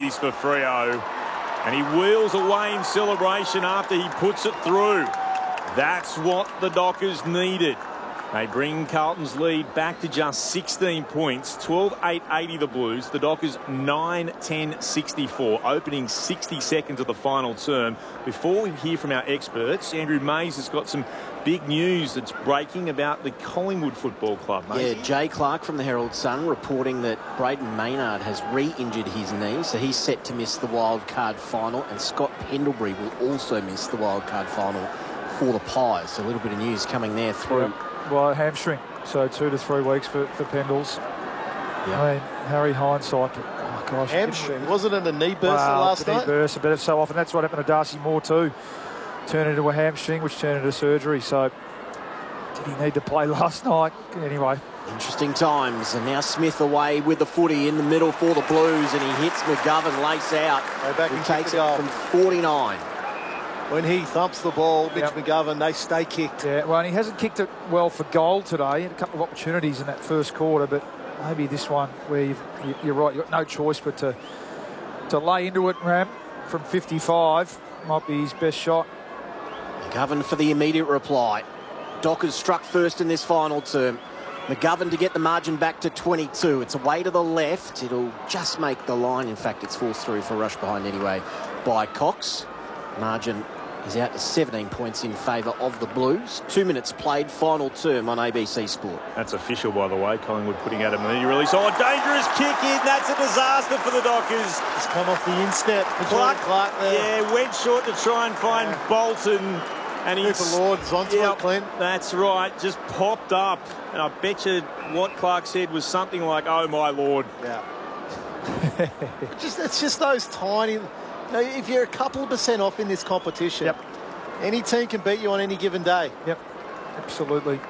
this for Freo. And he wheels away in celebration after he puts it through. That's what the Dockers needed. They bring Carlton's lead back to just 16 points. 12-8-80 the Blues. The Dockers 9-10-64. Opening 60 seconds of the final term. Before we hear from our experts, Andrew Mays has got some big news that's breaking about the Collingwood Football Club, mate. Yeah, Jay Clark from the Herald Sun reporting that Braden Maynard has re-injured his knee, so he's set to miss the wild card final, and Scott Pendlebury will also miss the wild card final for the Pies. So a little bit of news coming there through. Yep. Well, hamstring, so 2 to 3 weeks for Pendles. Yep. I mean, Harry hindsight, but, oh gosh. Hamstring, wasn't it a knee burst last night? Knee burst, but so often that's what happened to Darcy Moore too. Turned into a hamstring, which turned into surgery. So, did he need to play last night? Anyway. Interesting times, and now Smith away with the footy in the middle for the Blues, and he hits McGovern lace out. He takes it from 49. When he thumps the ball, Mitch McGovern, they stay kicked. Yeah, well, and he hasn't kicked it well for goal today. He had a couple of opportunities in that first quarter, but maybe this one where you're right, you've got no choice but to lay into it, Ram, from 55 might be his best shot. McGovern for the immediate reply. Dockers struck first in this final term. McGovern to get the margin back to 22. It's away to the left. It'll just make the line. In fact, it's forced through for a rush behind anyway by Cox. Margin is out to 17 points in favour of the Blues. 2 minutes played, final term on ABC Sport. That's official, by the way. Collingwood putting out a immediate release. Oh, dangerous kick in. That's a disaster for the Dockers. He's come off the instep for Clark there. Yeah, went short to try and find Bolton. And he's Cooper Lord's onto it, Clint. That's right. Just popped up. And I bet you what Clark said was something like, "Oh, my Lord." Yeah. It's just those tiny... You know, if you're a couple of % off in this competition, any team can beat you on any given day. Yep, absolutely.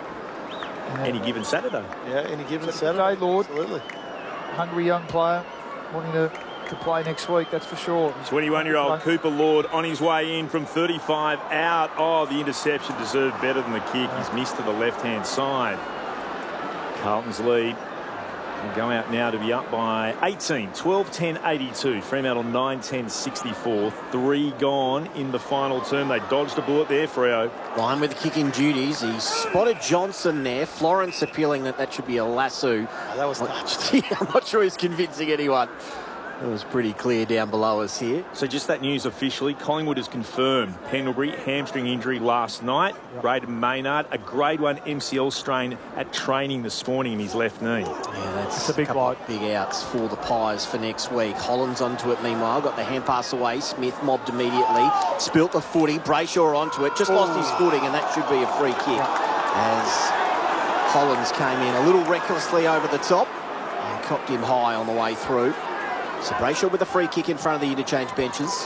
Any given Saturday. Yeah, any given Saturday, Lord. Absolutely. Hungry young player, wanting to play next week, that's for sure. 21-year-old Cooper Lord on his way in from 35 out. Oh, the interception deserved better than the kick. He's missed to the left-hand side. Carlton's lead. They'll go out now to be up by 18. 12-10-82. Fremantle 9-10-64. 3 gone in the final term. They dodged a bullet there, Freo. Ryan with the kicking duties. He spotted Johnson there. Florence appealing that should be a lasso. Oh, that was touched. Yeah, I'm not sure he's convincing anyone. It was pretty clear down below us here. So just that news officially, Collingwood has confirmed Pendlebury hamstring injury last night. Braden Maynard, a grade 1 MCL strain at training this morning in his left knee. Yeah, that's a big blow. Big outs for the Pies for next week. Holland's onto it meanwhile, got the hand pass away. Smith mobbed immediately, spilt the footy. Brayshaw onto it, just lost his footing, and that should be a free kick. As Hollands came in a little recklessly over the top and cocked him high on the way through. So Brayshaw with a free kick in front of the interchange benches.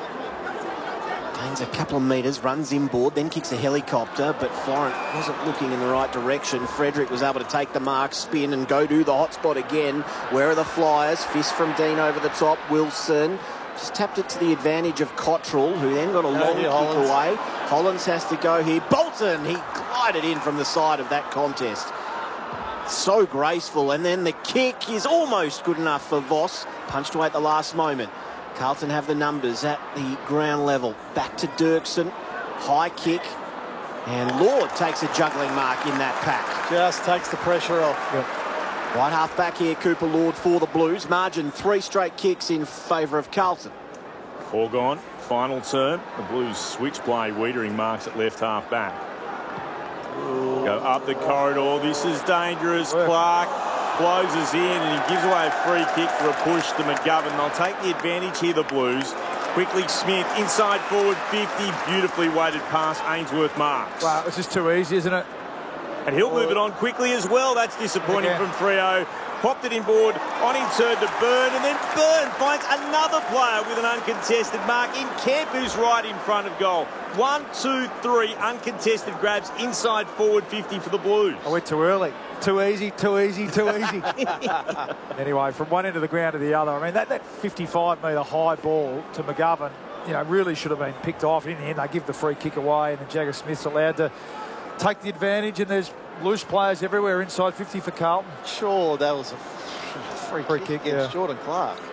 Gains a couple of metres, runs inboard, then kicks a helicopter, but Florent wasn't looking in the right direction. Frederick was able to take the mark, spin and go to the hot spot again. Where are the Flyers? Fist from Dean over the top. Wilson just tapped it to the advantage of Cottrell, who then got a long kick away. Hollands has to go here. Bolton, he glided in from the side of that contest. So graceful, and then the kick is almost good enough for Voss. Punched away at the last moment. Carlton have the numbers at the ground level. Back to Dirksen. High kick. And Lord takes a juggling mark in that pack. Just takes the pressure off. Yep. Right half back here, Cooper Lord for the Blues. Margin 3 straight kicks in favour of Carlton. 4 gone. Final term. The Blues switchblade Wiedering marks at left half back. Go up the corridor. This is dangerous. Clark closes in and he gives away a free kick for a push to McGovern. They'll take the advantage here, the Blues. Quickly Smith, inside forward 50. Beautifully weighted pass. Ainsworth marks. Wow, it's just too easy, isn't it? And he'll move it on quickly as well. That's disappointing from Freo. Popped it inboard, on in turn to Byrne, and then Byrne finds another player with an uncontested mark in Kemp, who's right in front of goal. 1, 2, 3 uncontested grabs inside forward 50 for the Blues. I went too early. Too easy, too easy, too easy. Anyway, from one end of the ground to the other, I mean, that 55-metre high ball to McGovern, you know, really should have been picked off. In the end, they give the free kick away, and then Jagger Smith's allowed to take the advantage, and there's loose players everywhere inside 50 for Carlton. Sure, that was a free kick against Jordan Clark.